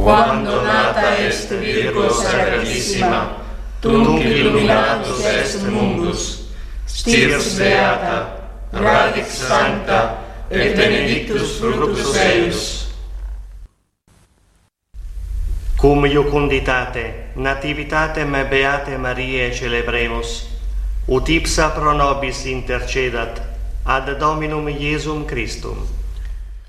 quando nata est Virgo Sacratissima, tunc illuminatus est mundus, stirs beata, radix sancta, et benedictus fructus eius. Cum iucunditate, nativitatem Beate Mariae celebremus, ut ipsa pro nobis intercedat ad Dominum Iesum Christum.